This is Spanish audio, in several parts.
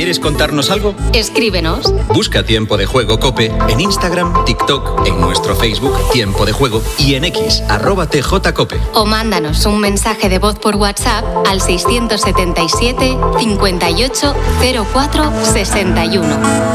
¿Quieres contarnos algo? Escríbenos. Busca Tiempo de Juego COPE en Instagram, TikTok, en nuestro Facebook Tiempo de Juego y en X, @TJCope. O mándanos un mensaje de voz por WhatsApp al 677 58 04 61.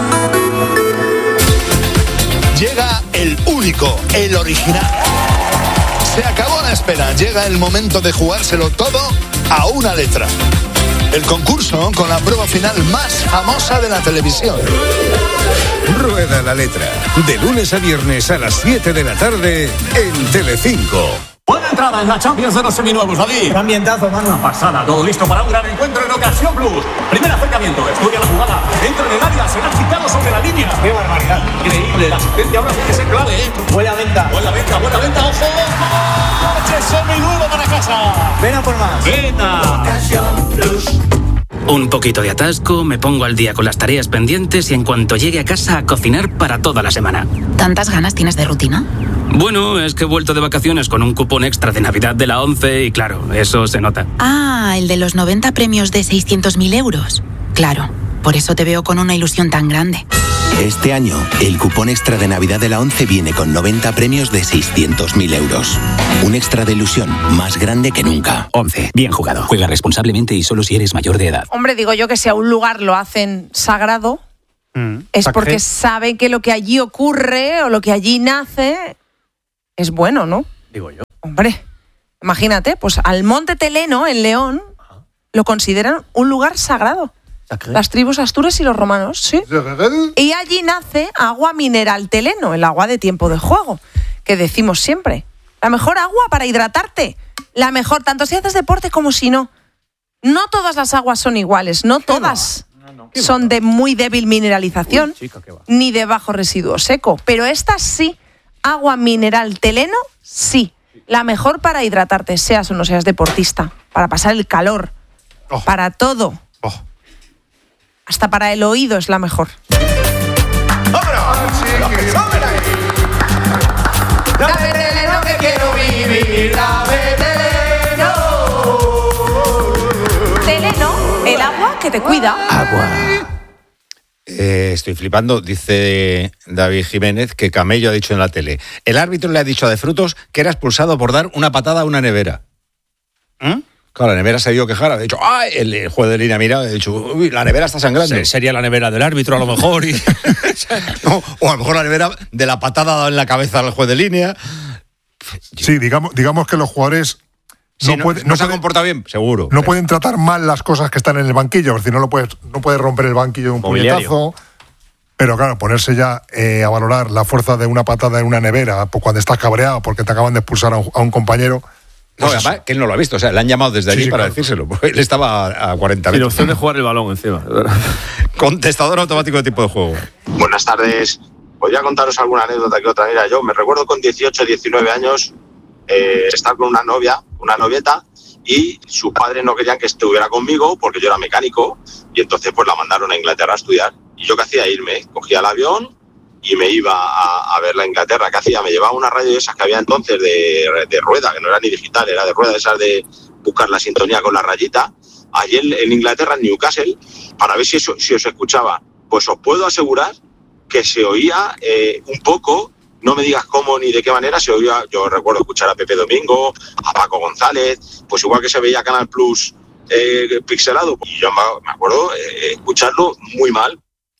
Llega el único, el original. Se acabó la espera, llega el momento de jugárselo todo a una letra. El concurso con la prueba final más famosa de la televisión. Rueda la letra, de lunes a viernes a las 7 de la tarde en Telecinco. Buena entrada en la Champions de los seminuevos, David. Un ambientazo, mano. Una pasada, todo listo para un gran encuentro en Ocasión Plus. Primer acercamiento, estudia la jugada, entra en el área, será quitado sobre la línea. ¡Qué barbaridad! Increíble, la asistencia ahora tiene que ser clave, ¿eh? Buena venta, ojo. ¡Coche seminuevo para casa! ven a por más. ¡Venga! Ocasión Plus. Un poquito de atasco, me pongo al día con las tareas pendientes y en cuanto llegue a casa a cocinar para toda la semana. ¿Tantas ganas tienes de rutina? Bueno, es que he vuelto de vacaciones con un cupón extra de Navidad de la 11 y claro, eso se nota. Ah, el de los 90 premios de 600.000 euros. Claro, por eso te veo con una ilusión tan grande. Este año, el cupón extra de Navidad de la 11 viene con 90 premios de 600.000 euros. Un extra de ilusión más grande que nunca. 11. Bien jugado. Juega responsablemente y solo si eres mayor de edad. Hombre, digo yo que si a un lugar lo hacen sagrado, es porque saben que lo que allí ocurre o lo que allí nace es bueno, ¿no? Digo yo. Hombre, imagínate, pues al Monte Teleno, en León, lo consideran un lugar sagrado. Las tribus astures y los romanos, sí. Y allí nace agua mineral Teleno, el agua de Tiempo de Juego, que decimos siempre. La mejor agua para hidratarte. La mejor, tanto si haces deporte como si no. No todas las aguas son iguales, no todas son de muy débil mineralización, ni de bajo residuo seco. Pero esta sí, agua mineral Teleno, sí. La mejor para hidratarte, seas o no seas deportista. Para pasar el calor. Para todo. Hasta para el oído es la mejor. Dame Teleno que quiero vivir, dame Teleno. Teleno, el agua que te cuida. Agua. Estoy flipando, dice David Jiménez, que Camello ha dicho en la tele. El árbitro le ha dicho a De Frutos que era expulsado por dar una patada a una nevera. Claro, la nevera se ha ido a quejar, ha dicho, ¡ay! El juez de línea ha mirado y ha dicho, uy, la nevera está sangrando. Sí, sería la nevera del árbitro a lo mejor. No, o a lo mejor la nevera de la patada dada en la cabeza al juez de línea. Sí, digamos que los jugadores no se han comportado bien, seguro. No pueden tratar mal las cosas que están en el banquillo, porque si no puedes romper el banquillo de un puñetazo. Pero claro, ponerse ya a valorar la fuerza de una patada en una nevera pues cuando estás cabreado porque te acaban de expulsar a un compañero. No, además, que él no lo ha visto, o sea, le han llamado desde allí para decírselo, porque él estaba a 40 metros. Y la opción de jugar el balón encima. Contestador automático de Tiempo de Juego. Buenas tardes. Voy a contaros alguna anécdota que otra. Mira, yo me recuerdo con 18, 19 años estar con una novieta, y sus padres no querían que estuviera conmigo porque yo era mecánico, y entonces pues la mandaron a Inglaterra a estudiar. Y yo qué hacía, irme, cogía el avión y me iba a ver la Inglaterra. ¿Qué hacía? Me llevaba una radio de esas que había entonces de rueda, que no era ni digital, era de rueda, de esas de buscar la sintonía con la rayita, allí en Inglaterra, en Newcastle, para ver si os escuchaba. Pues os puedo asegurar que se oía un poco, no me digas cómo ni de qué manera, se oía. Yo recuerdo escuchar a Pepe Domingo, a Paco González, pues igual que se veía Canal Plus pixelado, y yo me acuerdo escucharlo muy mal.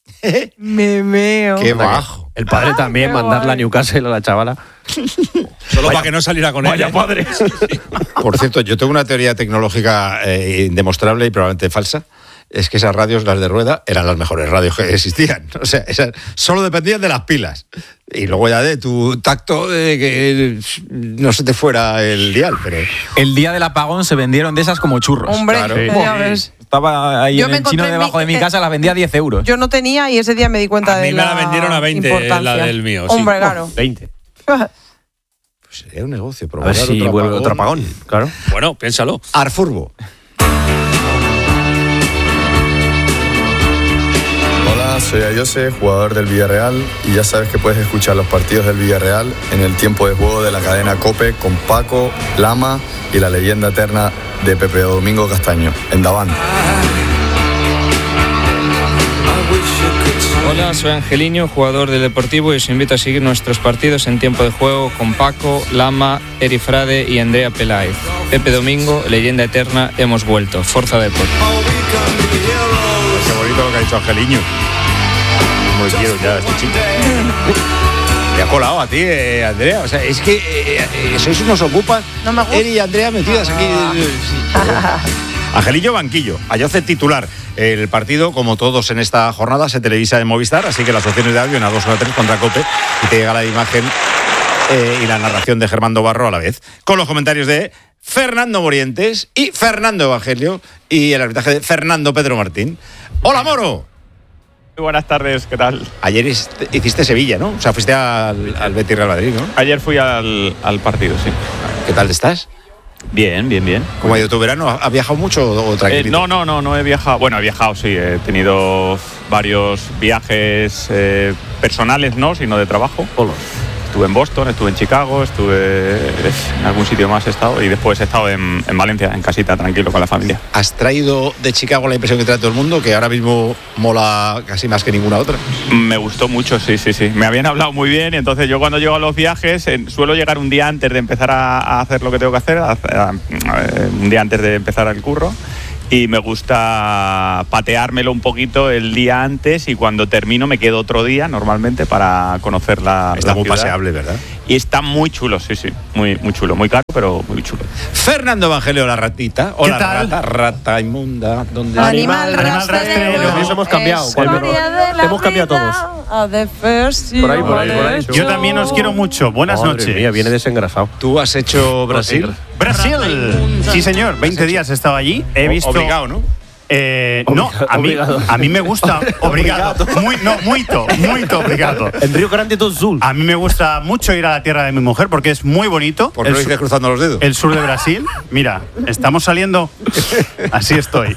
Me meo. Qué bajo. El padre también, mandarla a Newcastle a la chavala. Solo para que no saliera con ella. Vaya padre. Por cierto, yo tengo una teoría tecnológica indemostrable y probablemente falsa. Es que esas radios, las de rueda, eran las mejores radios que existían. O sea, esas solo dependían de las pilas. Y luego ya de tu tacto de que no se te fuera el dial. Pero el día del apagón se vendieron de esas como churros. Hombre, claro. ya ves. Estaba ahí en el chino debajo de mi casa, la vendía a 10 euros. Yo no tenía y ese día me di cuenta de la A mí me la vendieron a 20, la del mío. Hombre, sí. claro. 20. Pues sería un negocio. A ver si vuelve otro apagón. Claro. Bueno, piénsalo. Arfurbo. Hola, soy Ayose, jugador del Villarreal, y ya sabes que puedes escuchar los partidos del Villarreal en el Tiempo de Juego de la cadena COPE con Paco, Lama y la leyenda eterna de Pepe Domingo Castaño, en Davant. Hola, soy Angeliño, jugador del Deportivo, y os invito a seguir nuestros partidos en tiempo de juego con Paco, Lama, Eri Frade y Andrea Peláez. Pepe Domingo, leyenda eterna, hemos vuelto. Forza Deport. Qué bonito lo que ha dicho Angeliño. Muy quiero ya este chico. Te ha colado a ti, Andrea. O sea, es que sois unos ocupas. No me gusta. Eri y Andrea metidas aquí. Angelillo Banquillo, Ayoce titular. El partido, como todos en esta jornada, se televisa en Movistar, así que las opciones de audio en A2 o A3 contra Cope, y te llega la imagen y la narración de Germán Barro a la vez, con los comentarios de Fernando Morientes y Fernando Evangelio y el arbitraje de Fernando Pedro Martín. ¡Hola, Moro! Muy buenas tardes, ¿qué tal? Ayer hiciste Sevilla, ¿no? O sea, fuiste al Betis Real Madrid, ¿no? Ayer fui al partido, sí. ¿Qué tal estás? Bien. ¿Cómo ha ido tu verano? ¿Has viajado mucho o tranquilo? No he viajado. Bueno, he viajado, sí. He tenido varios viajes personales, no, sino de trabajo. Estuve en Boston, estuve en Chicago, estuve en algún sitio más he estado, y después he estado en Valencia, en casita, tranquilo, con la familia. ¿Has traído de Chicago la impresión que trae todo el mundo, que ahora mismo mola casi más que ninguna otra? Me gustó mucho, sí. Me habían hablado muy bien, y entonces yo cuando llego a los viajes suelo llegar un día antes de empezar a hacer lo que tengo que hacer, un día antes de empezar el curro. Y me gusta pateármelo un poquito el día antes, y cuando termino me quedo otro día normalmente para conocer la Está muy ciudad. paseable, ¿verdad? Y está muy chulo, sí. Muy chulo, muy caro, pero muy chulo. Fernando Evangelio, la ratita. Hola, rata inmunda. ¿Dónde? Animal rastrero. Eso hemos cambiado. Hemos cambiado todos. Por ahí. Yo también os quiero mucho. Buenas noches. Mía, viene desengrasado. ¿Tú has hecho Brasil? Brasil. Sí, señor. 20 días he estado allí. He visto. Obligado, ¿no? No, a mí me gusta. Obrigado. Muy obrigado. En Río Grande do Sul. A mí me gusta mucho ir a la tierra de mi mujer porque es muy bonito. ¿Por qué lo dices cruzando los dedos? El sur de Brasil. Mira, estamos saliendo. Así estoy.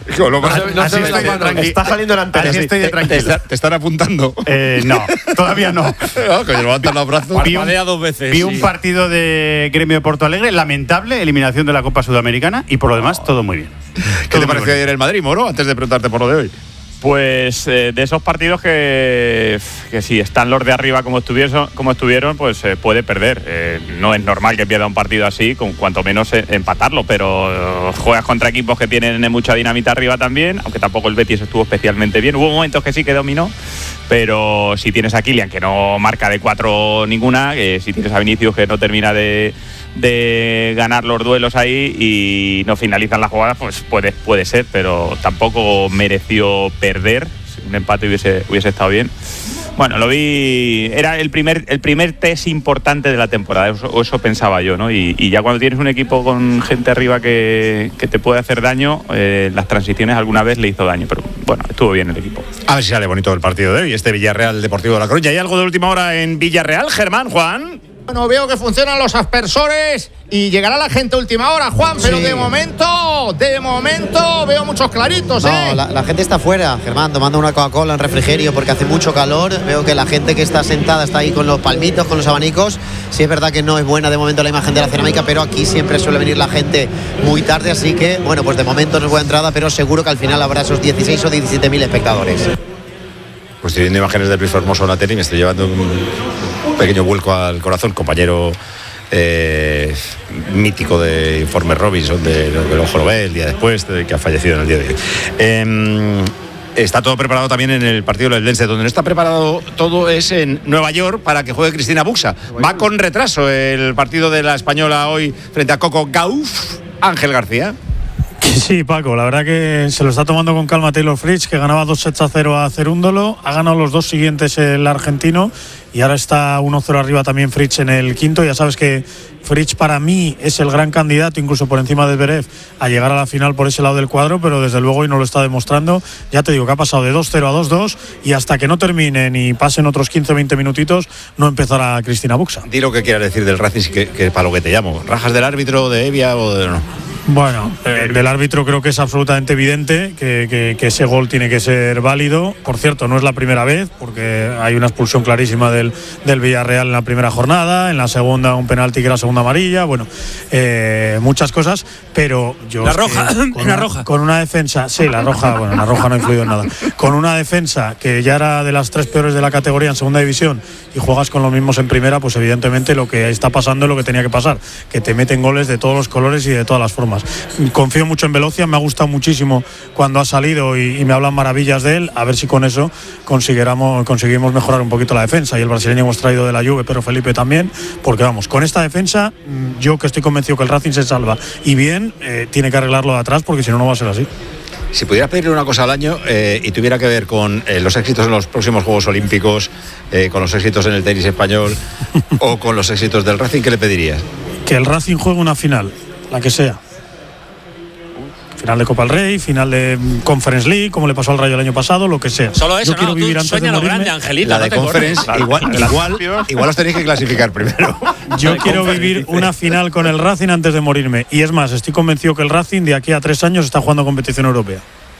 Así estoy de tranquilo. Está saliendo la antena. Así estoy de tranquilo. ¿Te están apuntando? No, todavía no. Que levantan los brazos. Vi un partido de Gremio de Porto Alegre, lamentable, eliminación de la Copa Sudamericana, y por lo demás todo muy bien. ¿Qué te pareció ayer el Madrid, Moro? Antes de preguntarte por lo de hoy. Pues de esos partidos que si están los de arriba como estuvieron, pues puede perder. No es normal que pierda un partido así, con cuanto menos empatarlo, pero juegas contra equipos que tienen mucha dinamita arriba también, aunque tampoco el Betis estuvo especialmente bien. Hubo momentos que sí que dominó, pero si tienes a Kylian, que no marca de 4 ninguna, si tienes a Vinicius, que no termina de ganar los duelos ahí y no finalizan la jugada, pues puede ser, pero tampoco mereció perder. Un empate hubiese estado bien. Bueno, lo vi, era el primer test importante de la temporada, eso pensaba yo, ¿no? Y ya cuando tienes un equipo con gente arriba que te puede hacer daño, las transiciones alguna vez le hizo daño, pero bueno, estuvo bien el equipo. A ver si sale bonito el partido de hoy, este Villarreal Deportivo de La Coruña. ¿Hay algo de última hora en Villarreal, Germán, Juan? Bueno, veo que funcionan los aspersores y llegará la gente a última hora, Juan, pero de momento veo muchos claritos, ¿eh? No, la gente está afuera, Germán, tomando una Coca-Cola en refrigerio porque hace mucho calor. Veo que la gente que está sentada está ahí con los palmitos, con los abanicos. Sí es verdad que no es buena de momento la imagen de la cerámica, pero aquí siempre suele venir la gente muy tarde, así que, bueno, pues de momento no es buena entrada, pero seguro que al final habrá esos 16 o 17.000 espectadores. Pues estoy viendo imágenes del Luis Formoso en la tele y me estoy llevando un pequeño vuelco al corazón, compañero mítico de Informe Robinson, del Ojo lo ve el día después, que ha fallecido en el día de hoy. Está todo preparado también en el partido del Lense. Donde no está preparado todo es en Nueva York para que juegue Cristina Buxa. Va con retraso el partido de la Española hoy frente a Coco Gauff. Ángel García. Sí, Paco, la verdad que se lo está tomando con calma Taylor Fritz, que ganaba 2-0 a Cerúndolo, ha ganado los dos siguientes el argentino y ahora está 1-0 arriba también Fritz en el quinto. Ya sabes que Fritz para mí es el gran candidato, incluso por encima de Zverev, a llegar a la final por ese lado del cuadro, pero desde luego hoy no lo está demostrando. Ya te digo que ha pasado de 2-0 a 2-2 y hasta que no terminen y pasen otros 15-20 minutitos no empezará Cristina Buxa. Di lo que quieras decir del Racing, que para lo que te llamo. ¿Rajas del árbitro, de Evia o de no? Bueno, del árbitro creo que es absolutamente evidente que ese gol tiene que ser válido. Por cierto, no es la primera vez, porque hay una expulsión clarísima del Villarreal en la primera jornada, en la segunda un penalti que era segunda amarilla, bueno, muchas cosas, pero yo... La roja. Con una defensa, sí, la roja no ha influido en nada. Con una defensa que ya era de las 3 peores de la categoría en segunda división y juegas con los mismos en primera, pues evidentemente lo que está pasando es lo que tenía que pasar, que te meten goles de todos los colores y de todas las formas. Confío mucho en Velocia, me ha gustado muchísimo cuando ha salido y me hablan maravillas de él, a ver si con eso conseguimos mejorar un poquito la defensa. Y el brasileño hemos traído de la Juve, pero Felipe también, porque vamos, con esta defensa yo que estoy convencido que el Racing se salva y bien, tiene que arreglarlo de atrás, porque si no, no va a ser así. Si pudieras pedirle una cosa al año y tuviera que ver con los éxitos en los próximos Juegos Olímpicos, con los éxitos en el tenis español o con los éxitos del Racing, ¿qué le pedirías? Que el Racing juegue una final, la que sea. Final de Copa del Rey, final de Conference League, como le pasó al Rayo el año pasado, lo que sea. Solo eso, yo quiero vivir antes de morirme. Grande, Angelito, la de Conference, igual os tenéis que clasificar primero. Yo quiero vivir una final con el Racing antes de morirme. Y es más, estoy convencido que el Racing de aquí a 3 años está jugando competición europea.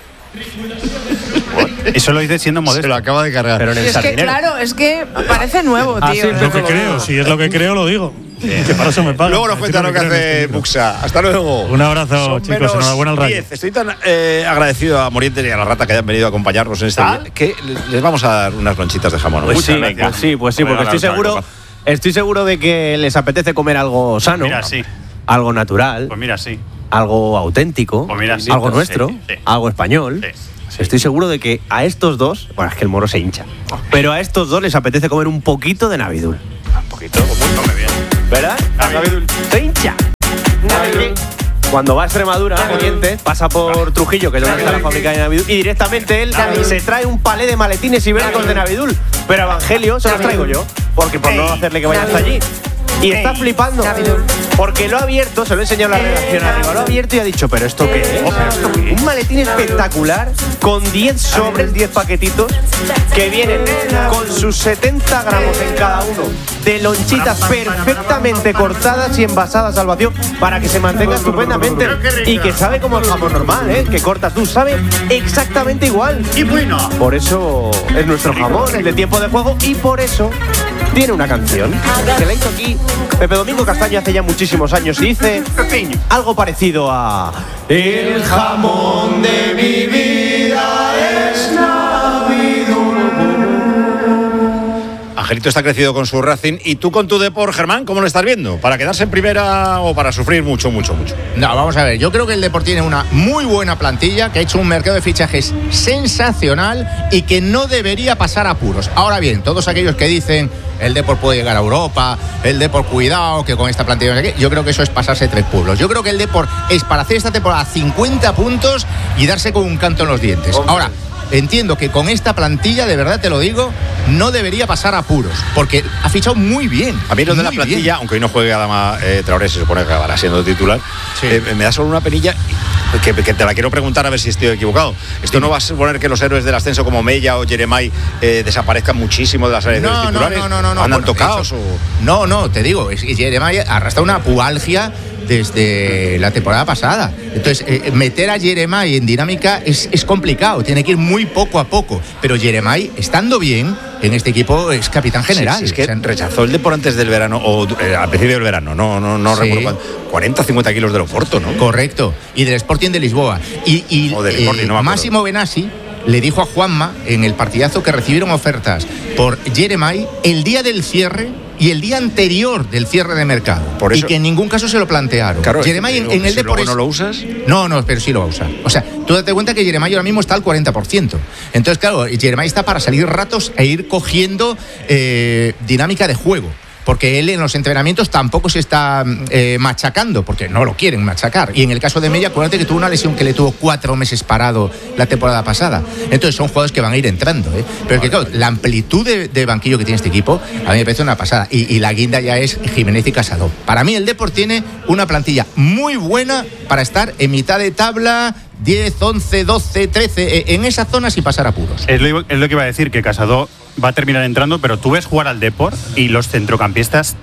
Eso lo dice siendo modesto. Se lo acaba de cargar. Pero es que, claro, es que parece nuevo, tío. Es lo que creo, si es lo que creo, lo digo. Que para eso me pagan. Luego nos cuenta lo que hace Buxa. Hasta luego. Un abrazo, chicos. Enhorabuena al Rayo. Estoy tan agradecido a Morientes y a la Rata que hayan venido a acompañarnos en este día, que les vamos a dar unas lonchitas de jamón. Pues sí, porque estoy seguro de que les apetece comer algo sano, Mira, sí. algo natural, Pues mira, sí. algo auténtico, Pues mira, sí. algo nuestro, Sí. algo español. Sí. Estoy seguro de que a estos dos, bueno, es que el moro se hincha, pero a estos dos les apetece comer un poquito de Navidul. Un poquito, come bien. ¿Verdad? Navidul. Se hincha. Cuando va a Extremadura, Oriente, pasa por Trujillo, que es donde está la fábrica de Navidul, y directamente él se trae un palé de maletines ibéricos de Navidul. Pero Evangelio se los traigo yo, porque por no hacerle que vaya hasta allí. Y está flipando, porque lo ha abierto, se lo he enseñado en la redacción arriba, lo ha abierto y ha dicho, ¿pero esto qué es? Un maletín espectacular, con 10 sobres, 10 paquetitos, que vienen con sus 70 gramos en cada uno, de lonchitas perfectamente cortadas y envasadas al vacío, para que se mantenga estupendamente. Y que sabe como el jamón normal, que cortas tú, sabe exactamente igual. Y bueno. Por eso es nuestro jamón, el de Tiempo de Juego, y por eso tiene una canción que la hizo aquí Pepe Domingo Castaño hace ya muchísimos años y dice algo parecido a: el jamón de mi vida es Navidul. Angelito está crecido con su Racing y tú con tu Depor, Germán, ¿cómo lo estás viendo? ¿Para quedarse en primera o para sufrir mucho? No, vamos a ver, yo creo que el Depor tiene una muy buena plantilla, que ha hecho un mercado de fichajes sensacional y que no debería pasar apuros. Ahora bien, todos aquellos que dicen el Depor puede llegar a Europa, el Depor cuidado, que con esta plantilla no sé qué, yo creo que eso es pasarse 3 pueblos. Yo creo que el Depor es para hacer esta temporada 50 puntos y darse con un canto en los dientes. Ahora, entiendo que con esta plantilla, de verdad te lo digo, no debería pasar apuros, porque ha fichado muy bien. A mí lo de la plantilla, bien. Aunque hoy no juegue Adama Traoré, se supone que acabará siendo titular, sí. Me da solo una penilla que te la quiero preguntar a ver si estoy equivocado. Esto no va a suponer que los héroes del ascenso como Mella o Jeremai desaparezcan muchísimo de las áreas de los titulares. No. ¿Andan tocados? No, te digo, Jeremai arrastra una pubalgia desde la temporada pasada. Entonces, meter a Jeremai en dinámica es complicado, tiene que ir muy poco a poco. Pero Jeremai, estando bien en este equipo, es capitán general. Sí, es que rechazó el Depor antes del verano, o al principio del verano, no recuerdo cuánto, 40 o 50 kilos del Oporto, ¿no? Correcto, y del Sporting de Lisboa. Y no Massimo Benassi le dijo a Juanma en el partidazo que recibieron ofertas por Jeremai el día del cierre y el día anterior del cierre de mercado. Por eso, y que en ningún caso se lo plantearon. Claro, Jeremai en el Depor ¿no lo usas? No, pero sí lo va a usar. O sea, tú date cuenta que Jeremai ahora mismo está al 40%. Entonces, claro, Jeremai está para salir ratos e ir cogiendo dinámica de juego. Porque él en los entrenamientos tampoco se está machacando, porque no lo quieren machacar. Y en el caso de Mella, acuérdate que tuvo una lesión que le tuvo 4 meses parado la temporada pasada. Entonces son jugadores que van a ir entrando, ¿eh? Pero que claro, la amplitud de banquillo que tiene este equipo, a mí me parece una pasada. Y la guinda ya es Jiménez y Casado. Para mí el Depor tiene una plantilla muy buena para estar en mitad de tabla, 10, 11, 12, 13, en esa zona sin pasar apuros. Es lo que iba a decir, que Casado va a terminar entrando, pero tú ves jugar al Depor y los centrocampistas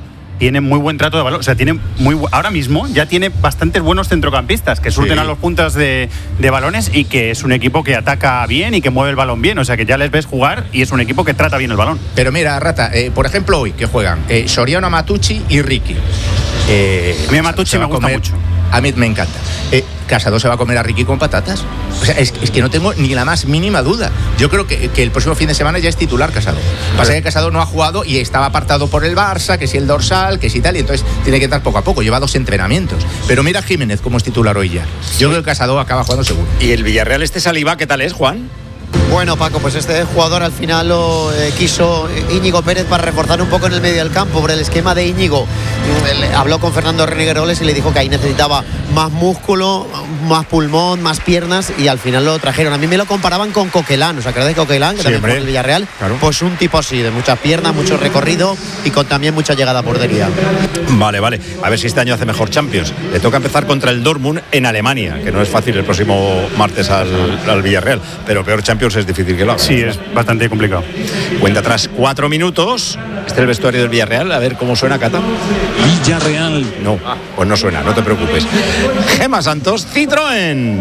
tiene muy buen trato de balón. O sea, ahora mismo ya tiene bastantes buenos centrocampistas que surten a los puntas de balones y que es un equipo que ataca bien y que mueve el balón bien. O sea, que ya les ves jugar y es un equipo que trata bien el balón. Pero mira, Rata, por ejemplo, hoy que juegan Soriano, Matucci y Ricky. A mí Matucci me gusta mucho. A mí me encanta. ¿Casado se va a comer a Ricky con patatas? O sea, es que no tengo ni la más mínima duda. Yo creo que el próximo fin de semana ya es titular Casado. Pasa que Casado no ha jugado y estaba apartado por el Barça, que si el dorsal, que si tal, y entonces tiene que entrar poco a poco. Lleva 2 entrenamientos. Pero mira a Jiménez como es titular hoy ya. Yo creo que Casado acaba jugando seguro. ¿Y el Villarreal Saliba qué tal es, Juan? Bueno, Paco, pues este jugador al final lo quiso Íñigo Pérez para reforzar un poco en el medio del campo por el esquema de Íñigo. Habló con Fernando Renegueroles y le dijo que ahí necesitaba más músculo, más pulmón, más piernas, y al final lo trajeron. A mí me lo comparaban con Coquelán, ¿os acordáis de Coquelán? Que también fue en el Villarreal. Claro. Pues un tipo así, de muchas piernas, mucho recorrido y con también mucha llegada a portería. Vale. A ver si este año hace mejor Champions. Le toca empezar contra el Dortmund en Alemania, que no es fácil el próximo martes al Villarreal, pero peor Champions es difícil que lo haga. Sí, es bastante complicado. Cuenta atrás 4 minutos. Este es el vestuario del Villarreal. A ver cómo suena, Cata. Villarreal. No, pues no suena, no te preocupes. Gemma Santos, Citroën.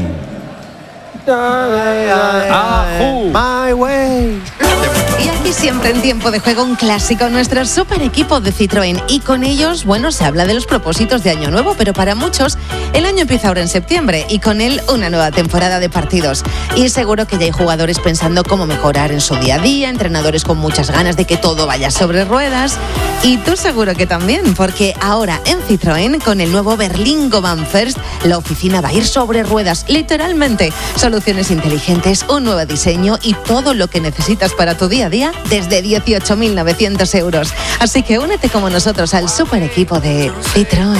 My way. Y aquí siempre en tiempo de juego un clásico, nuestro super equipo de Citroën. Y con ellos, bueno, se habla de los propósitos de Año Nuevo, pero para muchos el año empieza ahora en septiembre y con él una nueva temporada de partidos. Y seguro que ya hay jugadores pensando cómo mejorar en su día a día, entrenadores con muchas ganas de que todo vaya sobre ruedas. Y tú seguro que también, porque ahora en Citroën, con el nuevo Berlingo Van First, la oficina va a ir sobre ruedas, literalmente. Soluciones inteligentes, un nuevo diseño y todo lo que necesitas para tu día a día desde 18.900 euros. Así que únete como nosotros al super equipo de Citroën.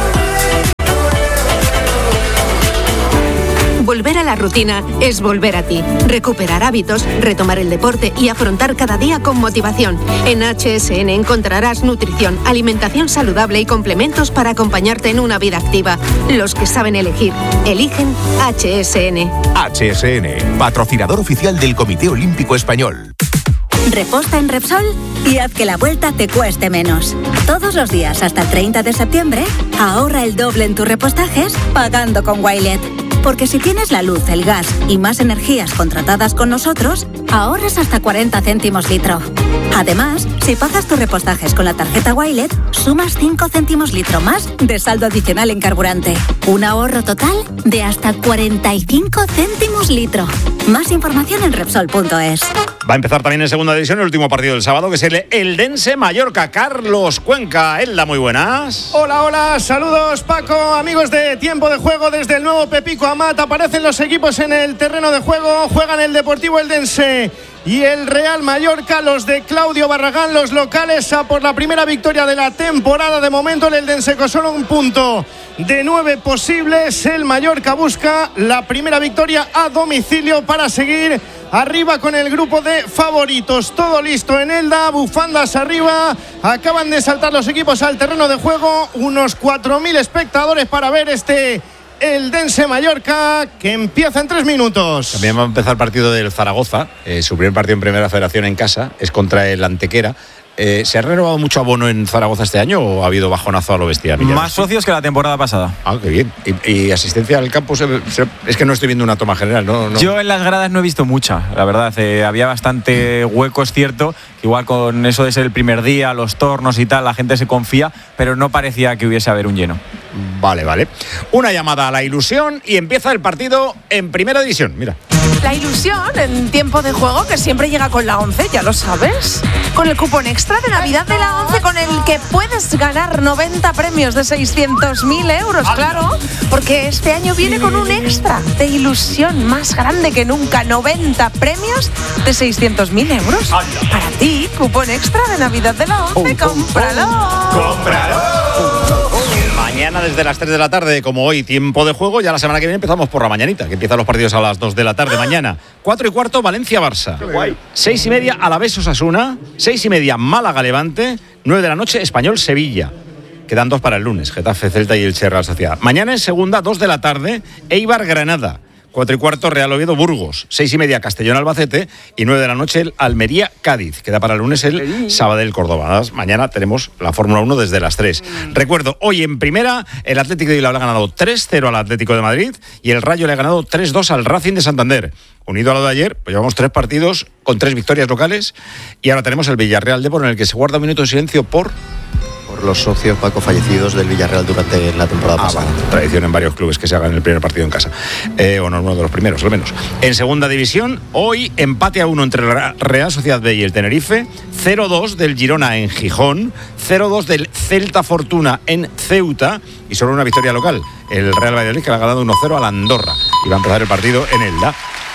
Volver a la rutina es volver a ti. Recuperar hábitos, retomar el deporte y afrontar cada día con motivación. En HSN encontrarás nutrición, alimentación saludable y complementos para acompañarte en una vida activa. Los que saben elegir, eligen HSN. HSN, patrocinador oficial del Comité Olímpico Español. Reposta en Repsol y haz que la vuelta te cueste menos. Todos los días hasta el 30 de septiembre, ahorra el doble en tus repostajes pagando con Wilet. Porque si tienes la luz, el gas y más energías contratadas con nosotros, ahorras hasta 40 céntimos litro. Además, si pagas tus repostajes con la tarjeta Wilet, sumas 5 céntimos litro más de saldo adicional en carburante. Un ahorro total de hasta 45 céntimos litro. Más información en Repsol.es. Va a empezar también en segunda división el último partido del sábado, que es el Eldense Mallorca. Carlos Cuenca, Elda, muy buenas. Hola, saludos Paco, amigos de Tiempo de Juego desde el nuevo Pepico Amat. Aparecen los equipos en el terreno de juego, juegan el Deportivo Eldense y el Real Mallorca, los de Claudio Barragán, los locales, a por la primera victoria de la temporada. De momento el Eldense con solo un punto de 9 posibles. El Mallorca busca la primera victoria a domicilio para seguir arriba con el grupo de favoritos. Todo listo en Elda, bufandas arriba. Acaban de saltar los equipos al terreno de juego. Unos 4.000 espectadores para ver este Eldense Mallorca, que empieza en 3 minutos. También va a empezar el partido del Zaragoza. Su primer partido en Primera Federación en casa es contra el Antequera. ¿Se ha renovado mucho abono en Zaragoza este año o ha habido bajonazo a lo bestia? Más socios que la temporada pasada. Ah, qué bien. ¿Y asistencia al campo? Es que no estoy viendo una toma general, ¿no? Yo en las gradas no he visto mucha, la verdad. Había bastante hueco, es cierto. Igual con eso de ser el primer día, los tornos y tal, la gente se confía, pero no parecía que hubiese haber un lleno. Vale. Una llamada a la ilusión y empieza el partido en Primera División. Mira. La ilusión en Tiempo de Juego, que siempre llega con la 11, ya lo sabes. Con el cupón extra de Navidad de la 11, con el que puedes ganar 90 premios de 600.000 euros, claro. Porque este año viene con un extra de ilusión más grande que nunca. 90 premios de 600.000 euros. Para ti, cupón extra de Navidad de la 11, ¡cómpralo! Mañana desde las 3 de la tarde, como hoy, Tiempo de Juego. Ya la semana que viene empezamos por la mañanita, que empiezan los partidos a las 2 de la tarde. Mañana, 4:15, Valencia-Barça. 6:30, Alavés-Osasuna. 6:30, Málaga-Levante. 9 de la noche, Español-Sevilla. Quedan 2 para el lunes, Getafe-Celta y el Real Sociedad. Mañana en segunda, 2 de la tarde, Eibar-Granada. 4:15 Real Oviedo Burgos, 6:30 Castellón Albacete y 9 de la noche el Almería Cádiz. Queda para el lunes el Sabadell Córdoba. Mañana tenemos la Fórmula 1 desde las 3. Recuerdo, hoy en primera el Atlético de Bilbao le ha ganado 3-0 al Atlético de Madrid y el Rayo le ha ganado 3-2 al Racing de Santander. Unido a lo de ayer, pues llevamos 3 partidos con 3 victorias locales y ahora tenemos el Villarreal Depor en el que se guarda un minuto de silencio por los socios, Paco, fallecidos del Villarreal durante la temporada pasada. Vale. Tradición en varios clubes que se hagan el primer partido en casa. O no, uno de los primeros, al menos. En segunda división, hoy empate a 1 entre la Real Sociedad B y el Tenerife, 0-2 del Girona en Gijón, 0-2 del Celta Fortuna en Ceuta y solo una victoria local, el Real Valladolid, que le ha ganado 1-0 al Andorra. Y va a empezar el partido en Elda.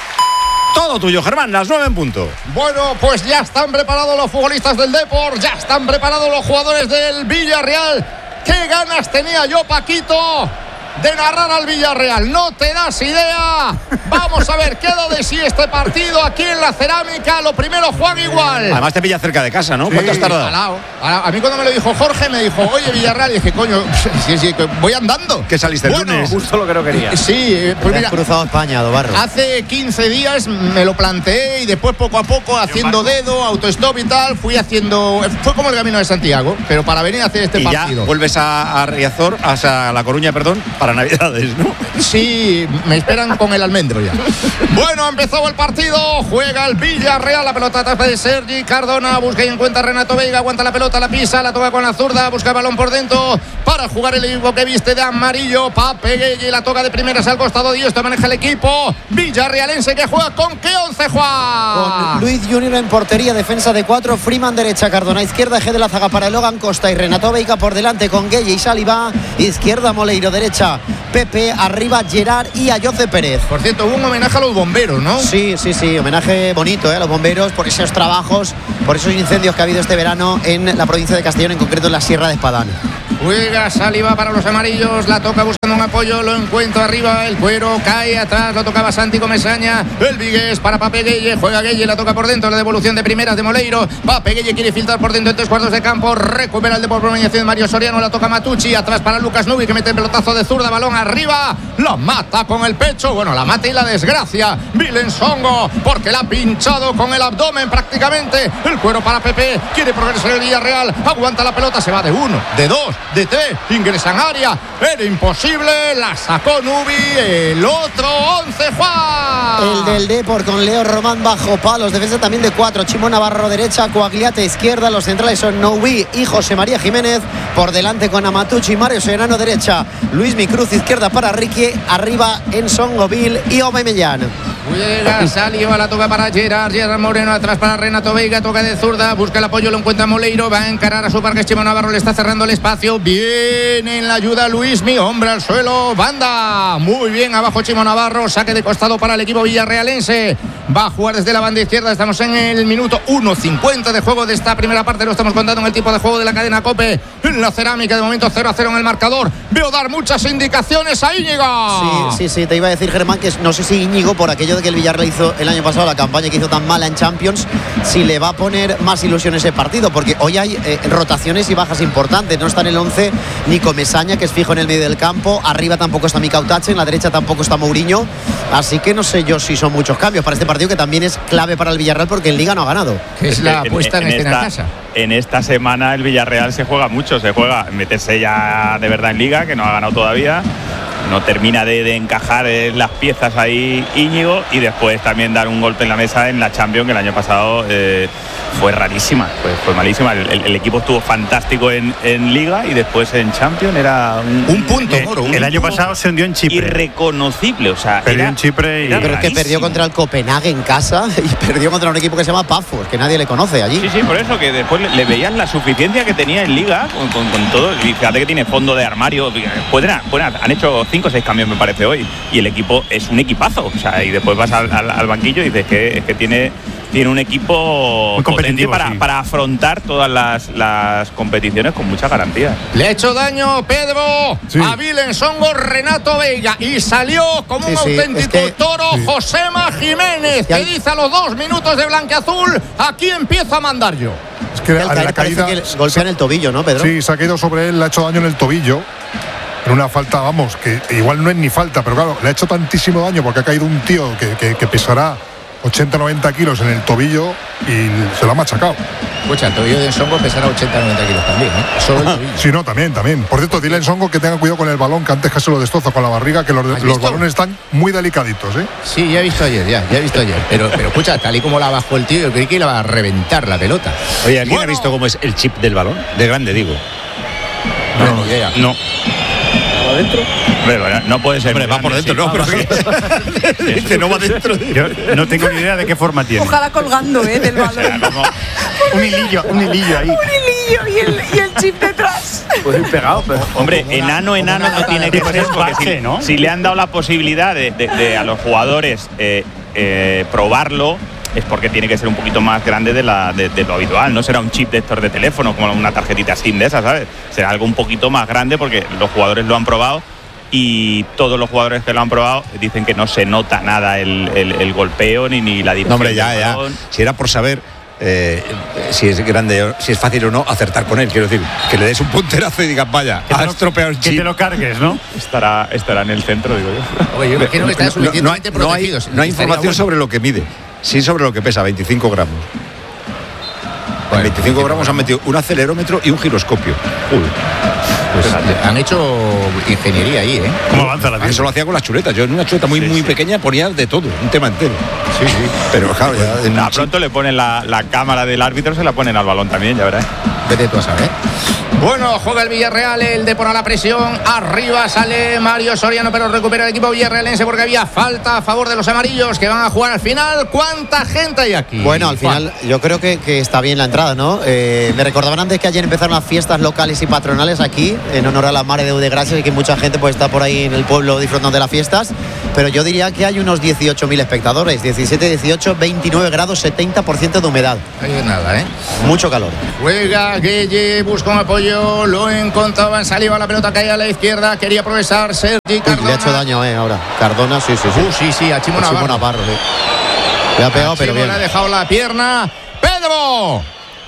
Todo tuyo, Germán, las 9 en punto. Bueno, pues ya están preparados los futbolistas del Depor, ya están preparados los jugadores del Villarreal. ¡Qué ganas tenía yo, Paquito, de narrar al Villarreal! No te das idea. Vamos a ver qué ha dado de sí este partido aquí en la Cerámica. Lo primero, Juan Igual. Además te pilla cerca de casa, ¿no? Sí, ¿Cuánto has tardado? A mí cuando me lo dijo Jorge, me dijo, oye, Villarreal, y dije, coño, sí, voy andando. ¿Qué saliste el lunes? Justo lo que no quería. Sí, pues mira, cruzado España, Dobarro. Hace 15 días me lo planteé y después poco a poco, haciendo dedo, autostop y tal, fui haciendo... Fue como el Camino de Santiago, pero para venir a hacer este partido. Ya vuelves a Riazor, a La Coruña, perdón, para Navidades, ¿no? Sí, me esperan con el almendro ya. Bueno, ha empezado el partido, juega el Villarreal, la pelota atrás de Sergi Cardona, busca y encuentra a Renato Veiga, aguanta la pelota, la pisa, la toca con la zurda, busca el balón por dentro para jugar el equipo que viste de amarillo, Pape Gueye, la toca de primeras al costado y esto maneja el equipo villarrealense que juega con qué 11, Juan. Con Luis Junior en portería, defensa de 4, Freeman derecha, Cardona izquierda, eje de la zaga para Logan Costa y Renato Veiga por delante con Gueye y Saliba, izquierda Moleiro, derecha Pepe, arriba Gerard y Ayoce Pérez. Por cierto, hubo un homenaje a los bomberos, ¿no? Sí, homenaje bonito a los bomberos por esos trabajos, por esos incendios que ha habido este verano en la provincia de Castellón, en concreto en la Sierra de Espadán. Juega Saliba para los amarillos, la toca buscando un apoyo, lo encuentra arriba, el cuero cae atrás, lo tocaba Santi Comesaña, el Vigués para Pape Gueye, juega Gueye, la toca por dentro, la devolución de primeras de Moleiro, Pape Gueye quiere filtrar por dentro en 3 cuartos de campo, recupera el Depor por mediación de Mario Soriano, la toca Matucci, atrás para Lucas Nubi que mete el pelotazo de zurda, balón arriba, la mata con el pecho, bueno, la mata y la desgracia, Vilen Songo, porque la ha pinchado con el abdomen prácticamente, el cuero para Pepe, quiere progresar el Villarreal, aguanta la pelota, se va de 1, de 2, de 3, ingresan área, era imposible, la sacó Nubi, el otro 11, Juan. El del Depor con Leo Román bajo palos, defensa también de 4, Chimo Navarro derecha, Coagliate izquierda, los centrales son Nubi y José María Jiménez, por delante con Amatucci y Mario Serrano derecha, Luis Micruz izquierda para Ricky, arriba en Songoville y Aubameyang. Llega, salió a la toca para Gerard Moreno, atrás para Renato Veiga, toca de zurda, busca el apoyo, lo encuentra Moleiro, va a encarar a su parque, Chimo Navarro le está cerrando el espacio, viene en la ayuda Luismi, hombre al suelo, banda, muy bien abajo Chimo Navarro, saque de costado para el equipo villarrealense, va a jugar desde la banda izquierda, estamos en el minuto 1:50 de juego de esta primera parte, lo estamos contando en el tipo de juego de la cadena COPE, en la Cerámica, de momento 0-0 en el marcador, veo dar muchas indicaciones a Íñigo. Sí, te iba a decir, Germán, que no sé si Íñigo, por aquello de que el Villarreal hizo el año pasado, la campaña que hizo tan mala en Champions, si le va a poner más ilusión ese partido, porque hoy hay rotaciones y bajas importantes, no está en el 11 ni Comesaña, que es fijo en el medio del campo, arriba tampoco está Mikau Tache, en la derecha tampoco está Mourinho, así que no sé yo si son muchos cambios para este partido, que también es clave para el Villarreal porque en Liga no ha ganado. Que es la apuesta en esta casa. En esta semana el Villarreal se juega mucho, se juega meterse ya de verdad en Liga, que no ha ganado todavía, no termina de encajar las piezas ahí Íñigo, y después también dar un golpe en la mesa en la Champions, que el año pasado fue rarísima, fue malísima. El equipo estuvo fantástico en Liga y después en Champions era un punto, Moro. El año pasado se hundió en Chipre. Irreconocible, o sea, perdió en Chipre pero es que perdió contra el Copenhague en casa y perdió contra un equipo que se llama Pafos, que nadie le conoce allí. Sí, por eso que después le veían la suficiencia que tenía en Liga con todo. Y fíjate que tiene fondo de armario. Han hecho 5 o 6 cambios, me parece, hoy. Y el equipo es un equipazo. O sea, y después vas al banquillo y dices que tiene un equipo muy competitivo para afrontar todas las competiciones con mucha garantía. Le ha hecho daño Pedro a Vilen Songo, Renato Veiga, y salió como un auténtico toro Josema Jiménez, que dice a los 2 minutos de blanqueazul, aquí empiezo a mandar yo. Es que a la caída que golpea en el tobillo, ¿no, Pedro? Sí, se ha caído sobre él, le ha hecho daño en el tobillo. en una falta, vamos, que igual no es ni falta, pero claro, le ha hecho tantísimo daño porque ha caído un tío que pesará 80-90 kilos en el tobillo y se lo ha machacado. Escucha, el tobillo de Ensongo pesará 80-90 kilos también, ¿eh? Solo el tobillo. Sí, no, también. Por cierto, dile a Ensongo que tenga cuidado con el balón, que antes casi lo destroza con la barriga, que los balones están muy delicaditos, ¿eh? Sí, ya he visto ayer. Pero escucha, tal y como la bajó el tío, yo creí que iba a reventar la pelota. Oye, ¿alguien ha visto cómo es el chip del balón? De grande, digo. No, ni idea. No. ¿Adentro? Hombre, no puede ser. Hombre, va por dentro, no, pero Dice, no va dentro. Yo no tengo ni idea de qué forma tiene. Ojalá colgando, del balón. O sea, como Un hilillo ahí. Un hilillo y el chip detrás. Pues ir pegado, pero. Hombre, enano no tiene que ser, porque si le han dado la posibilidad de a los jugadores probarlo, es porque tiene que ser un poquito más grande de lo habitual. No será un chip de estos de teléfono, como una tarjetita SIM de esas, ¿sabes? Será algo un poquito más grande porque los jugadores lo han probado y todos los jugadores que lo han probado dicen que no se nota nada el golpeo ni la dirección. No, hombre, ya. Si era por saber si es grande, si es fácil o no acertar con él, quiero decir, que le des un punterazo y digas, vaya, has estropeado el chip. Que te lo cargues, ¿no? Estará en el centro, digo yo. Oye, yo imagino que están suficientemente protegidos. No hay información sobre lo que mide, sí sobre lo que pesa, 25 gramos. En 25 gramos han metido un acelerómetro y un giroscopio. Pues han hecho ingeniería ahí, ¿eh? ¿Cómo avanza la vida? Eso lo hacía con las chuletas. Yo en una chuleta muy pequeña ponía de todo, un tema entero. Sí. Pero claro, ya A pronto le ponen la cámara del árbitro, se la ponen al balón también, ya verás. Vete tú a saber. Bueno, juega el Villarreal, el Depor a la presión. Arriba sale Mario Soriano, pero recupera el equipo villarrealense porque había falta a favor de los amarillos que van a jugar al final. ¿Cuánta gente hay aquí? Bueno, al final yo creo que está bien la entrada, ¿no? Me recordaban antes que ayer empezaron las fiestas locales y patronales aquí, en honor a la Mare de Gracias, y que mucha gente pues está por ahí en el pueblo disfrutando de las fiestas. Pero yo diría que hay unos 18.000 espectadores, 17, 18, 29 grados, 70% de humedad. Ahí es nada, ¿eh? Mucho calor. Juega Gueye, busca un apoyo, lo encontraba en Saliva, la pelota cae a la izquierda, quería progresar Sergi Cardona. Le ha hecho daño, ahora. Cardona, sí. Sí, a Chimo Navarro. Sí. Le ha pegado, pero bien. Le ha dejado la pierna. ¡Pedro!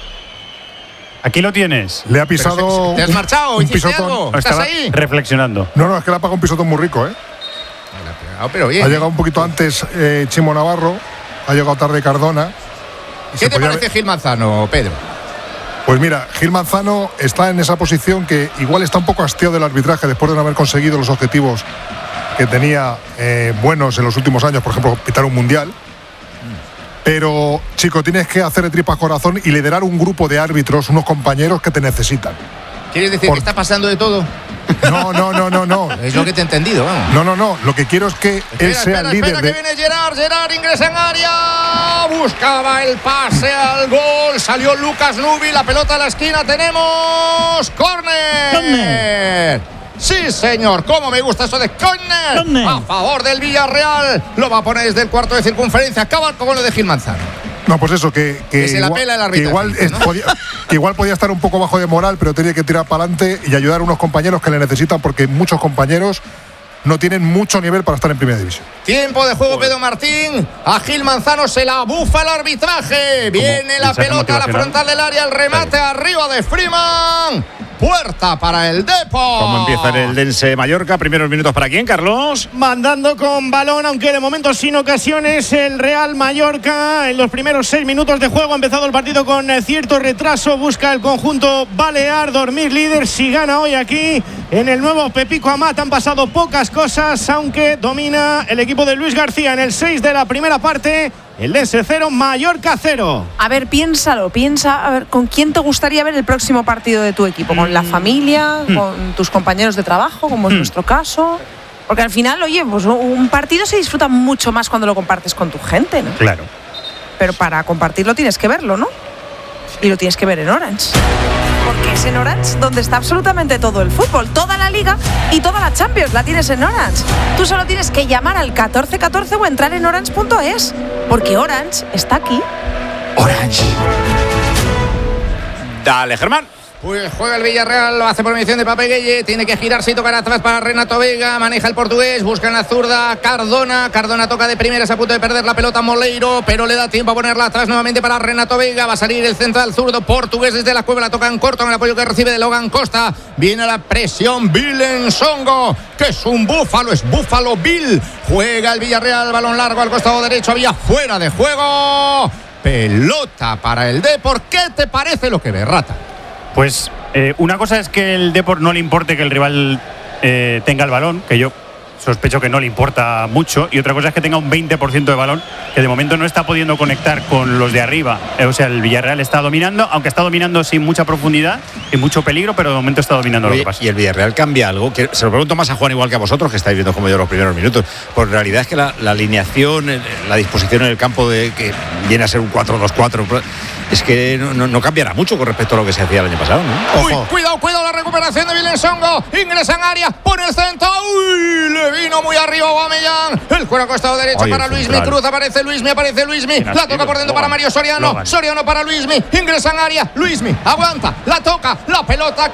Aquí lo tienes. Le ha pisado. ¿Te has marchado? Un ¿Hiciste pisotón. algo? ¿Estás ahí? Reflexionando. No, es que le ha pagado un pisotón muy rico, ¿eh? Pero bien. Ha llegado un poquito antes Chimo Navarro, ha llegado tarde Cardona. ¿Qué te parece Gil Manzano, Pedro? Pues mira, Gil Manzano está en esa posición que igual está un poco hastiado del arbitraje después de no haber conseguido los objetivos que tenía buenos en los últimos años, por ejemplo, pitar un mundial. Pero, chico, tienes que hacer de tripas corazón y liderar un grupo de árbitros, unos compañeros que te necesitan. ¿Quieres decir que está pasando de todo? No. Es lo que te he entendido, vamos. No. Lo que quiero es que él sea el líder. Que viene Gerard ingresa en área. Buscaba el pase al gol. Salió Lucas Nubi. La pelota a la esquina. Tenemos córner. Sí, señor. ¿Cómo me gusta eso de córner? A favor del Villarreal. Lo va a poner desde el cuarto de circunferencia. Acaba con lo de Gil Manzano. No, pues eso, que se la pela el arbitraje, que igual podía estar un poco bajo de moral, pero tenía que tirar para adelante y ayudar a unos compañeros que le necesitan, porque muchos compañeros no tienen mucho nivel para estar en primera división. Tiempo de juego, Pedro Martín. A Gil Manzano se la bufa el arbitraje. Viene la pelota a la frontal del área, el remate arriba de Freeman. Puerta para el Depor. ¿Cómo empieza el Eldense Mallorca? Primeros minutos para quién, Carlos. Mandando con balón, aunque de momento sin ocasiones, el Real Mallorca. En los primeros 6 minutos de juego ha empezado el partido con cierto retraso. Busca el conjunto balear dormir líder. Si gana hoy aquí en el nuevo Pepico Amat, han pasado pocas cosas, aunque domina el equipo de Luis García en el 6 de la primera parte. El Dense 0, Mallorca 0. A ver, piensa, a ver, ¿con quién te gustaría ver el próximo partido de tu equipo? ¿Con la familia? ¿Con tus compañeros de trabajo? Como es nuestro caso. Porque al final, oye, pues un partido se disfruta mucho más cuando lo compartes con tu gente, ¿no? Claro. Pero para compartirlo tienes que verlo, ¿no? Y lo tienes que ver en Orange. Porque es en Orange donde está absolutamente todo el fútbol, toda la Liga y toda la Champions la tienes en Orange. Tú solo tienes que llamar al 1414 o entrar en orange.es, porque Orange está aquí. Orange. Dale, Germán. Pues juega el Villarreal, lo hace por mediación de Pape Gueye, tiene que girarse y tocar atrás para Renato Veiga, maneja el portugués, busca en la zurda Cardona toca de primeras, a punto de perder la pelota Moleiro, pero le da tiempo a ponerla atrás nuevamente para Renato Veiga, va a salir el central zurdo portugués desde la cueva, la toca en corto, en el apoyo que recibe de Logan Costa, viene la presión Bill Nsongo, que es un búfalo, es Búfalo Bill, juega el Villarreal, balón largo al costado derecho, había fuera de juego, pelota para el Depor. ¿Qué te parece lo que ve, Rata? Pues una cosa es que el Depor no le importe que el rival tenga el balón, que yo sospecho que no le importa mucho, y otra cosa es que tenga un 20% de balón, que de momento no está pudiendo conectar con los de arriba. O sea, el Villarreal está dominando, aunque está dominando sin mucha profundidad y mucho peligro, pero de momento está dominando. Oye, lo que pasa. Y el Villarreal cambia algo, que se lo pregunto más a Juan igual que a vosotros, que estáis viendo como yo los primeros minutos, por realidad es que la alineación, la disposición en el campo de que viene a ser un 4-2-4, es que no cambiará mucho con respecto a lo que se hacía el año pasado, ¿no? Uy, cuidado la recuperación de Vilensongo, ingresa en área, pone el centro, uy, le vino muy arriba Aubameyang, el cuero costado derecho para Luismi, cruz, aparece Luismi, la toca por dentro para Mario Soriano, Soriano para Luismi, ingresa en área, Luismi, aguanta, la toca, la pelota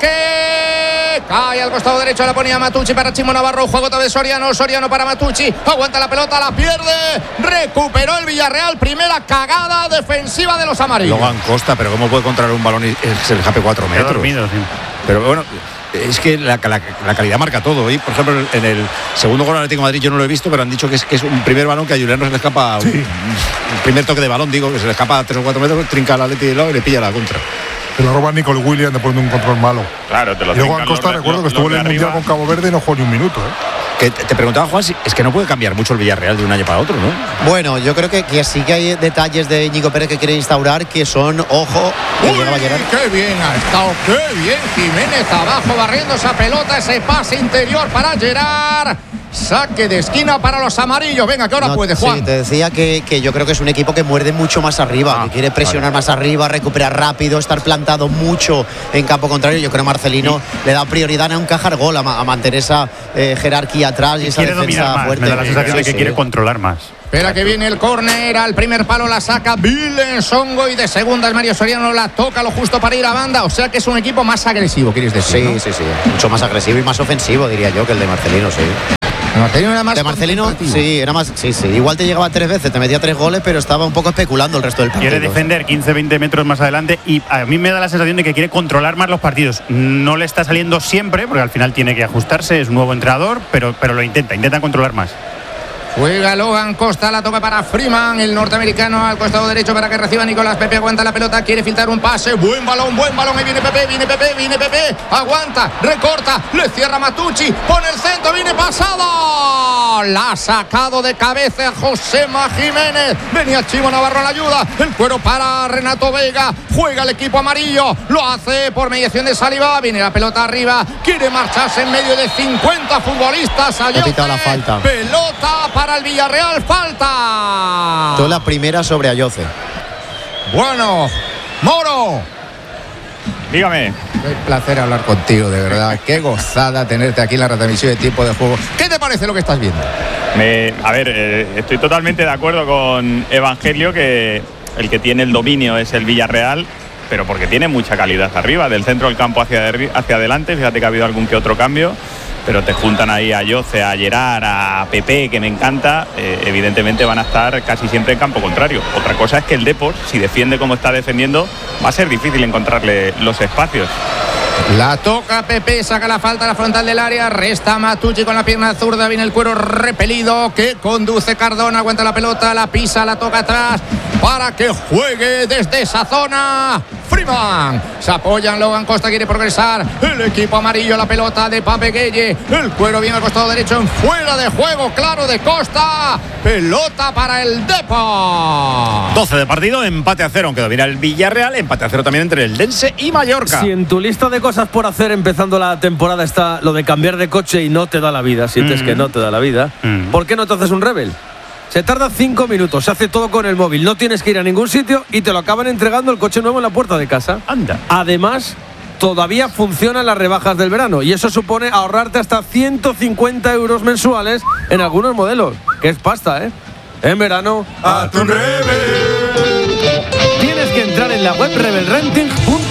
que cae al costado derecho, la ponía Matucci para Chimo Navarro, juego otra vez Soriano para Matucci, aguanta la pelota, la pierde, recuperó el Villarreal, primera cagada defensiva de los amarillos. Logan Costa, pero ¿cómo puede controlar un balón y se le escape 4 metros? Dormido, sí. Pero bueno, es que la calidad marca todo. Y por ejemplo, en el segundo gol del Atlético de Madrid yo no lo he visto, pero han dicho que es un primer balón que a Julián no se le escapa, un primer toque de balón, digo, que se le escapa a 3 o 4 metros, trinca al Atlético y le pilla la contra. Se lo roba Nicole Williams después de un control malo. Claro, te lo y luego Costa, recuerdo que estuvo en el Mundial con Cabo Verde y no jugó ni un minuto. Que te preguntaba, Juan, si es que no puede cambiar mucho el Villarreal de un año para otro, ¿no? Bueno, yo creo que sí que hay detalles de Íñigo Pérez que quiere instaurar, que son, ojo, ¡qué bien ha estado! ¡Qué bien Jiménez abajo barriendo esa pelota, ese pase interior para Gerard! Saque de esquina para los amarillos. Venga, que ahora puede, Juan. Sí, te decía que yo creo que es un equipo que muerde mucho más arriba, que quiere presionar más arriba, recuperar rápido, estar plantado mucho en campo contrario. Yo creo que Marcelino le da prioridad a encajar gol, a mantener esa jerarquía atrás y esa defensa más, fuerte. Me da la sensación de que quiere controlar más. Espera que viene el córner, al primer palo la saca Vilensongo y de segundas Mario Soriano la toca lo justo para ir a banda, o sea que es un equipo más agresivo, ¿quieres decir? Sí, ¿no? sí, mucho más agresivo y más ofensivo, diría yo, que el de Marcelino, sí. Marcelino era más de Marcelino, sí, era más. Sí. Igual te llegaba 3 veces, te metía 3 goles, pero estaba un poco especulando el resto del partido. Quiere defender 15-20 metros más adelante y a mí me da la sensación de que quiere controlar más los partidos. No le está saliendo siempre, porque al final tiene que ajustarse, es un nuevo entrenador, pero lo intenta controlar más. Juega Logan Costa, la toca para Freeman, el norteamericano al costado derecho para que reciba Nicolás Pepe, aguanta la pelota, quiere filtrar un pase, buen balón, ahí viene Pepe, aguanta, recorta, le cierra Matucci, pone el centro, viene pasada, la ha sacado de cabeza Josema Jiménez, venía Chimo Navarro a la ayuda, el cuero para Renato Veiga, juega el equipo amarillo, lo hace por mediación de Saliba, viene la pelota arriba, quiere marcharse en medio de 50 futbolistas, ha pitado la falta. Pelota para el Villarreal, falta. Toda la primera sobre Ayoce. Bueno, Moro. Dígame. Qué placer hablar contigo, de verdad. Qué gozada tenerte aquí en la retransmisión de Tiempo de Juego. ¿Qué te parece lo que estás viendo? Estoy totalmente de acuerdo con Evangelio que el que tiene el dominio es el Villarreal, pero porque tiene mucha calidad arriba, del centro del campo hacia adelante. Fíjate que ha habido algún que otro cambio, pero te juntan ahí a Yoce, a Gerard, a Pepe, que me encanta, evidentemente van a estar casi siempre en campo contrario. Otra cosa es que el Depor, si defiende como está defendiendo, va a ser difícil encontrarle los espacios. La toca Pepe, saca la falta a la frontal del área, resta Matucci con la pierna zurda, viene el cuero repelido que conduce Cardona, aguanta la pelota, la pisa, la toca atrás para que juegue desde esa zona Freeman. Se apoyan, Logan Costa quiere progresar, el equipo amarillo, la pelota de Pape Gueye, el cuero viene al costado derecho en fuera de juego, claro, de Costa, pelota para el Depor. 12 de partido, empate a 0, aunque domina el Villarreal, empate a 0 también entre el Dense y Mallorca. Si en tu lista de cosas por hacer empezando la temporada está lo de cambiar de coche y no te da la vida, sientes que no te da la vida, ¿por qué no te haces un Rebel? Se tarda 5 minutos, se hace todo con el móvil, no tienes que ir a ningún sitio y te lo acaban entregando el coche nuevo en la puerta de casa. Anda. Además, todavía funcionan las rebajas del verano y eso supone ahorrarte hasta 150 euros mensuales en algunos modelos, que es pasta, ¿eh? En verano, ¡a tu Rebel! Tienes que entrar en la web rebelrenting.com,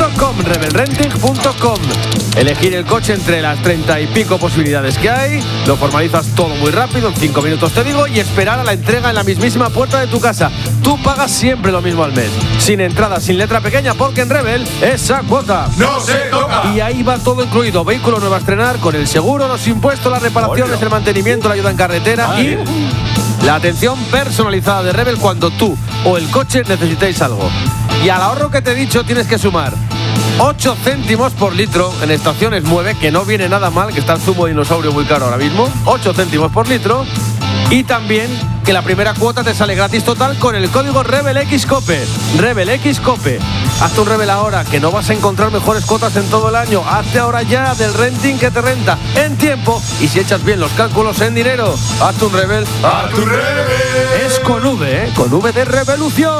rebelrenting.com. Elegir el coche entre las 30 y pico posibilidades que hay, lo formalizas todo muy rápido, en 5 minutos te digo, y esperar a la entrega en la mismísima puerta de tu casa. Tú pagas siempre lo mismo al mes, sin entrada, sin letra pequeña, porque en Rebel esa cuota ¡no se toca! Y ahí va todo incluido: vehículo nuevo a estrenar, con el seguro, los impuestos, las reparaciones, el mantenimiento, la ayuda en carretera y la atención personalizada de Rebel cuando tú o el coche necesitéis algo. Y al ahorro que te he dicho tienes que sumar 8 céntimos por litro en estaciones 9, que no viene nada mal, que está el zumo de dinosaurio muy caro ahora mismo. 8 céntimos por litro. Y también que la primera cuota te sale gratis total con el código RebelXCOPE. RebelXCOPE. Hazte un Rebel ahora, que no vas a encontrar mejores cuotas en todo el año. Hazte ahora ya del renting que te renta en tiempo, y si echas bien los cálculos, en dinero. Hazte un Rebel. ¡A tu Rebel! Es con V, con V de revolución.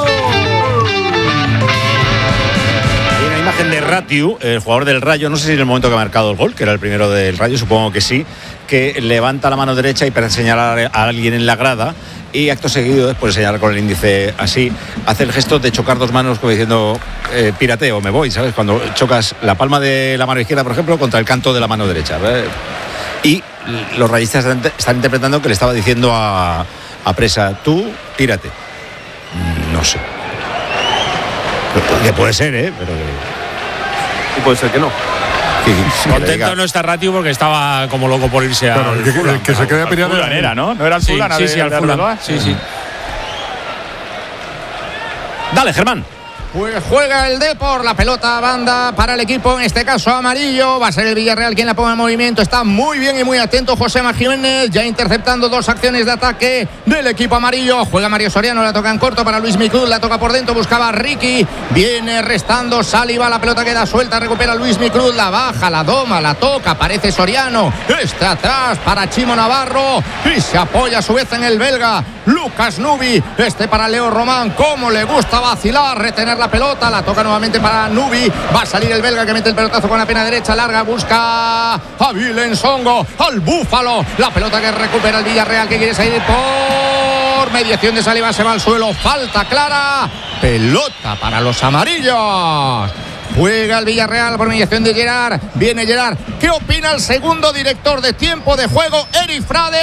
Imagen de Ratiu, el jugador del Rayo, no sé si en el momento que ha marcado el gol, que era el primero del Rayo, supongo que sí, que levanta la mano derecha y para señalar a alguien en la grada, y acto seguido, después de señalar con el índice así, hace el gesto de chocar dos manos como diciendo pirateo, me voy, ¿sabes? Cuando chocas la palma de la mano izquierda, por ejemplo, contra el canto de la mano derecha, ¿verdad? Y los rayistas están interpretando que le estaba diciendo a Presa, tú pírate. No sé. Que puede ser, pero... Y puede ser que no. Contento no está Ratiu porque estaba como loco por irse claro, el que se quería pelear era, ¿no? ¿No era el Fulham? Sí, al Fulham. Sí. Dale, Germán. Pues juega el Depor, la pelota banda para el equipo, en este caso amarillo. Va a ser el Villarreal quien la ponga en movimiento. Está muy bien y muy atento Josema Jiménez, ya interceptando dos acciones de ataque del equipo amarillo. Juega Mario Soriano, la toca en corto para Luis Micruz, la toca por dentro, buscaba a Ricky. Viene restando Saliba, la pelota queda suelta, recupera Luis Micruz, la baja, la doma, la toca, aparece Soriano. Está atrás para Chimo Navarro y se apoya a su vez en el belga Lucas Nubi. Para Leo Román, como le gusta vacilar, retener la pelota, la toca nuevamente para Nubi. Va a salir el belga que mete el pelotazo con la pierna derecha larga, busca a Vilensongo, al Búfalo. La pelota que recupera el Villarreal, que quiere salir por mediación de Saliba, se va al suelo, falta clara, pelota para los amarillos. Juega el Villarreal por mediación de Gerard. Viene Gerard. ¿Qué opina el segundo director de tiempo de juego, Eri Frade?